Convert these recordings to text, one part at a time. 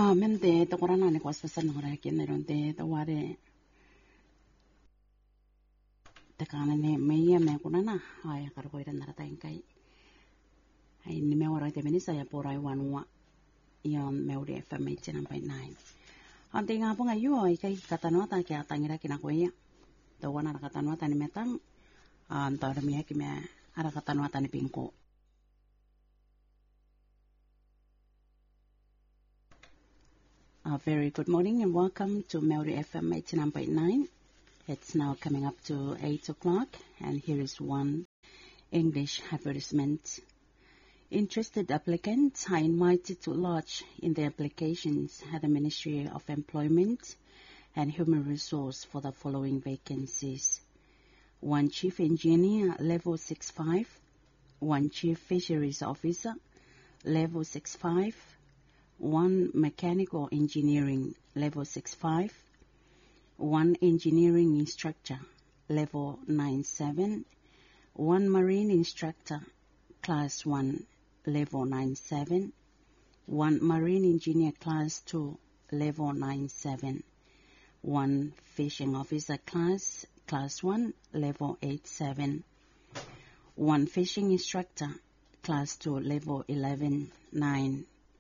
mente to korana ne kwasta san ngora keneronte to ware te kanane meia me kunana ay karboira narata inkai ay ni me wara te menisa ya porai wanua yon meuri FM 9.9 ante nga ponga yo ay kai katanota ke atangira kinakoya to wana katanota ni metang antar mia ki me ara katanota ni pingko. A very good morning and welcome to Maori FM 89.9. It's now coming up to 8 o'clock and here is one English advertisement. Interested applicants are invited to lodge in their applications at the Ministry of Employment and Human Resource for the following vacancies. 1 Chief Engineer, Level 6.5. 1 Chief Fisheries Officer, Level 6.5. 1 Mechanical Engineering, Level 6.5. 1 Engineering Instructor, Level 9.7. 1 Marine Instructor, Class 1, Level 9.7. 1 Marine Engineer, Class 2, Level 9.7. 1 Fishing Officer, Class 1, Level 8.7. 1 Fishing Instructor, Class 2, Level 11.9.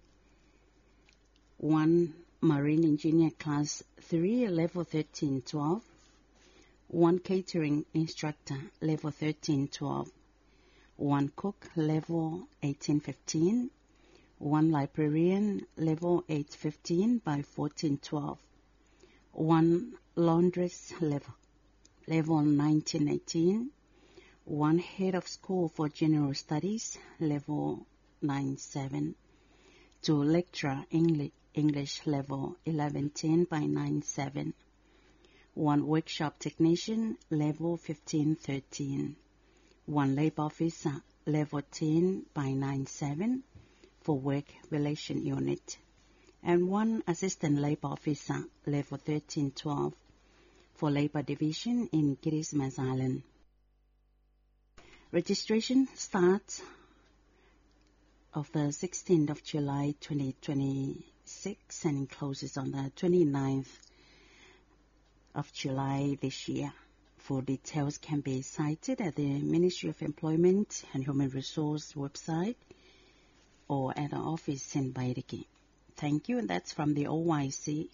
1 Marine Engineer Class 3, Level 13.12. 1 Catering Instructor, Level 13.12. 1 Cook, Level 18.15. 1 Librarian, Level 8.15 by 14.12. 1 Laundress, Level 19.18. 1 Head of School for General Studies, Level 9.7. 2 Lecturer English Level 11.10 by 9.7. 1 Workshop Technician, Level 15.13. 1 Labor Officer, Level 10 by 9.7 for Work Relation Unit. And 1 Assistant Labor Officer, Level 13.12 for Labor Division in Christmas Island. Registration starts of the 16th of July 2026 and closes on the 29th of July this year. Full details can be cited at the Ministry of Employment and Human Resource website or at the office in Bairiki. Thank you, and that's from the OYC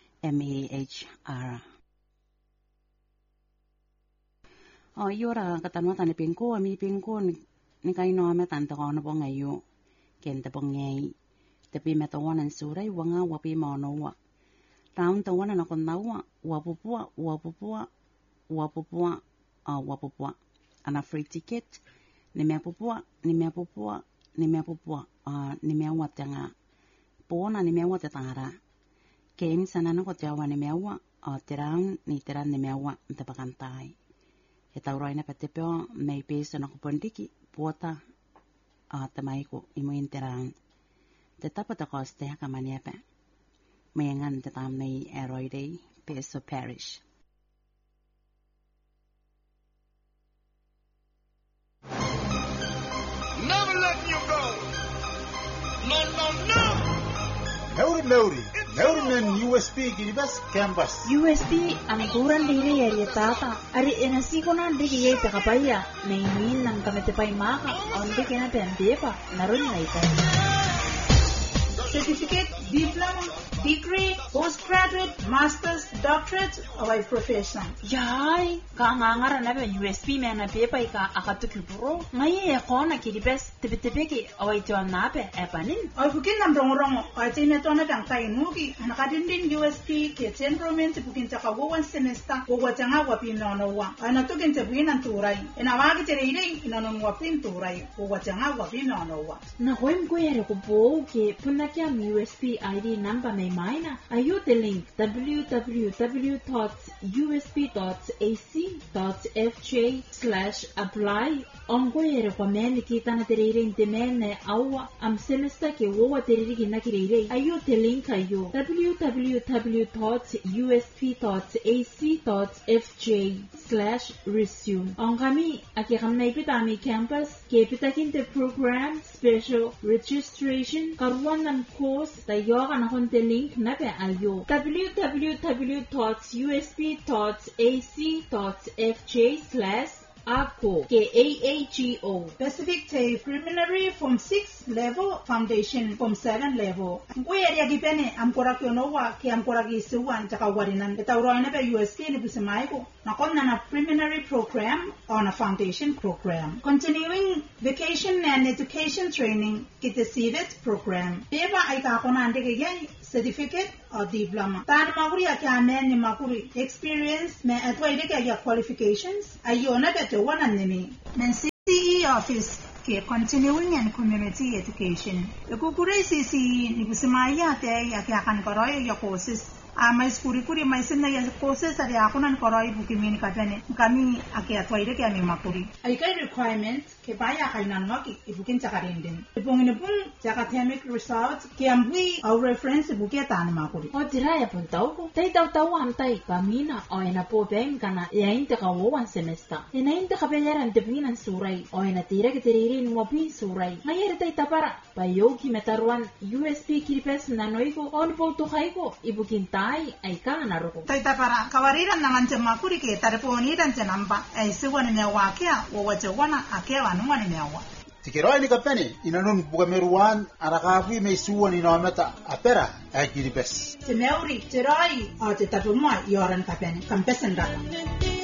MAHR. Yora katanwata ni pingko, ami pingko ni kaino ame tanta kono po ngayon. Kenta po ngay, tapi metawanan suray, wanga wapi manowa. Taon tawanan ako nawa, wapupua. Ana free ticket, ni mea pupua. Ni mea watanga. Pona ni mea watatara. Ken sana na ko jawa ni mea wa, tiran ni mea wa, ntapakantai. Itaw na patipyo, may peso na kupondiki, puota. Tamay ko imo interang tetapat ako ste kamaniapa mayangan tetam nei Eroide Peso Parish. Never letting you go. No. Maori men USB gilibas campus. USB ang kurang diri yari tata. Ari enasiko na diri yay takapaya. Nainin ng kametipay maka. Ondi kinatende pa. Naroon na ito. Certificate, diploma, degree, postgraduate, master's, doctorate, away profession. Yay! Kaangangara na ba USB may na pepay ka akatukiburo? Ngayon ako na kilibes tipi-tipiki away tiwan na ba epanin? Ay bukin ng rong-rong ay tinato na kang kainuki. Nakadindin USB ke enrollment bukin sa kawawan semester wawat nga wapin nonowa. Ay natukin sa bukin ng turay. Inawagi tiriring inanon wapin turay wawat nga wapin nonowa. Nakuim ko yari ko po ke punakya USB ID number may maina. Ayo the link www.usp.ac.fj/apply. Ongoyere kwa meni kita na teriring temene awa am semester ke wowa teriring na kirire. Ayo the link ayo www.usp.ac.fj/resume. Ongami akikam na ipitami campus ke pitakin the program special registration karuan ng course tayo ka na konteling link nabe ayo www.usb.ac.fj/AGO KAAGO. Pacific Tay Preliminary Form 6 level, Foundation Form 7 level. We area gipene amkora kionowa ki amkora gisuwan taka warinan. Itauro na be UST ni busimaiko. Nakonna na preliminary program on a foundation program. Continuing vacation and education training kita CVET program. Beba ay kakona andege yan certificate or diploma. Tan makuri akyamen ni makuri experience me atwaide kaya qualifications ayona bete wanan nini. Men CCE office ke continuing and community education. Ekukure CCE ni busimaya te yakyakan koroy ya courses. Mais kuri mais na ya courses ari akunan koroy bukimini kadane. Kami akyatwaide kaya mi makuri. Aikai requirements ke baya kainan ngoki ibukin chakarindin. Ipungin pung academic results ke ambui au reference bukia tan makuri. O diraya puntau tai tau amtai pamina o ena po bengana ya inte kawan semester. Ena inte kabeyaran debinan surai o ena tira keteririn mopi surai. Ngayer tai tapara payoki metaruan USP kiripes nanoiko on po tuhaiko ibukin tai aika naruko. Tai tapara kawariran naman makuri ke tarponi dan janamba ai suwan me wakia wo wajawana akewa nungani mewa. Tikiroi ni kapeni inanun bukameruan arakafi meisuan inometa apera akiripes. Temeuri terai o te tapumwa yoran kapeni kampesen dala.